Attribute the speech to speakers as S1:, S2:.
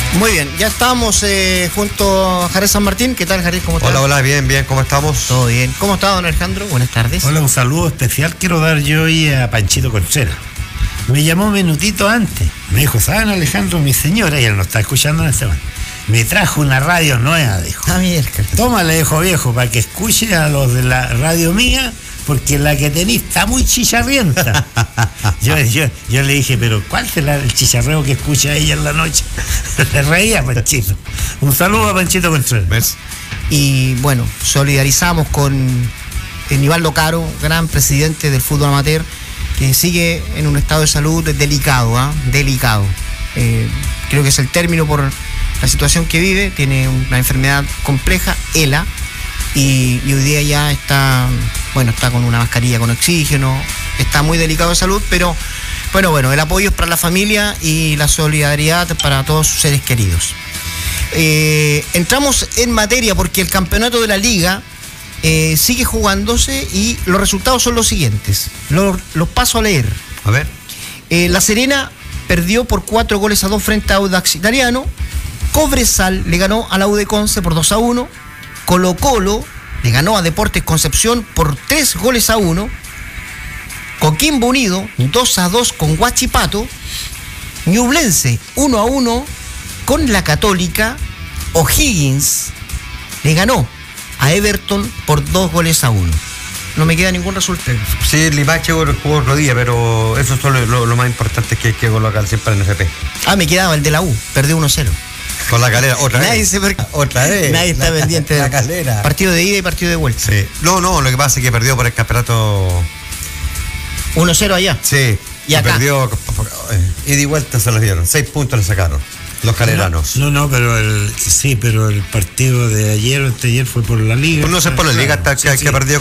S1: Muy bien, ya estamos junto a Jared San Martín. ¿Qué tal, Jared? ¿Cómo estás?
S2: Hola, bien, ¿cómo estamos?
S1: Todo bien. ¿Cómo está, don Alejandro? Buenas tardes.
S3: Hola, un saludo especial quiero dar yo hoy a Panchito Contreras. Me llamó un minutito antes. Me dijo, ¿saben, Alejandro? Mi señora, y él nos está escuchando en este momento, me trajo una radio nueva, dijo.
S1: Ah, miércoles.
S3: Toma, le dijo, viejo, para que escuche a los de la radio mía, porque la que tenés está muy chicharrienta. yo le dije, pero ¿cuál será el chicharreo que escucha ella en la noche? Le reía Panchito. Un saludo a Panchito Contreras.
S2: ¿Ves?
S1: Y bueno, solidarizamos con Nivaldo Caro, gran presidente del fútbol amateur, que sigue en un estado de salud delicado, delicado. Creo que es el término por la situación que vive. Tiene una enfermedad compleja, ELA, y hoy día ya está con una mascarilla con oxígeno, está muy delicado de salud, pero bueno, el apoyo es para la familia y la solidaridad para todos sus seres queridos. Entramos en materia porque el campeonato de la liga sigue jugándose y los resultados son los siguientes. Los paso a leer.
S2: A ver.
S1: La Serena perdió por 4-2 frente a Audax Italiano. Cobresal le ganó a la U de Conce por 2-1. Colo-Colo le ganó a Deportes Concepción por 3-1. Coquimbo Unido 2-2 con Huachipato. Ñublense 1-1 con la Católica. O'Higgins le ganó a Everton por 2-1. No me queda ningún resultado.
S2: Sí, Limache jugó otro día, pero eso es lo más importante que hay que colocar siempre en FP.
S1: Me quedaba el de la U, perdió 1-0.
S2: Con la Calera, otra vez.
S1: Otra vez. Nadie está pendiente de
S2: la Calera.
S1: Partido de ida y partido de vuelta.
S2: Sí. No, lo que pasa es que perdió por el campeonato
S1: 1-0 allá.
S2: Sí.
S1: Y acá
S2: perdió ida y vuelta, se los dieron. 6 puntos le sacaron los caleranos.
S3: Pero el partido de ayer o anteayer fue por la liga.
S2: Pues no sé por la liga, hasta que perdió